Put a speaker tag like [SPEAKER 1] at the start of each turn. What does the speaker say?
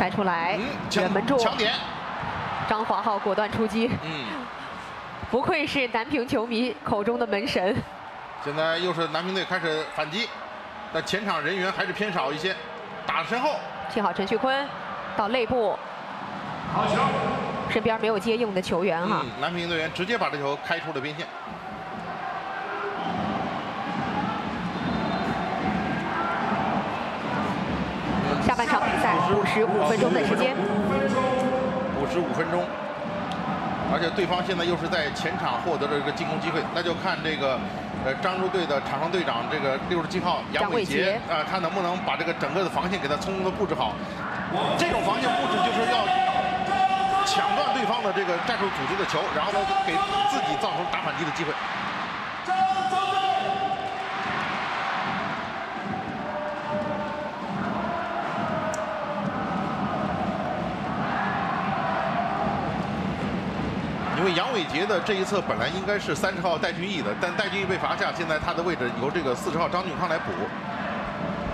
[SPEAKER 1] 开出来，远门柱，
[SPEAKER 2] 抢点，
[SPEAKER 1] 张华浩果断出击。不愧是南平球迷口中的门神。
[SPEAKER 2] 现在又是南平队开始反击，但前场人员还是偏少一些，打身后。
[SPEAKER 1] 踢好陈旭坤，到肋部，
[SPEAKER 3] 好球，
[SPEAKER 1] 身边没有接应的球员哈。
[SPEAKER 2] 南平队员直接把这球开出了边线。
[SPEAKER 1] 下半场比赛55分钟的时间
[SPEAKER 2] ，55分钟。而且对方现在又是在前场获得了这个进攻机会，那就看这个漳州队的场上队长这个67号杨伟杰啊，他能不能把这个整个的防线给他充分的布置好。这种防线布置就是要抢断对方的这个战术组织的球，然后呢给自己造成打反击的机会。因为杨伟杰的这一侧本来应该是30号戴俊毅的，但戴俊毅被罚下，现在他的位置由这个40号张俊康来补。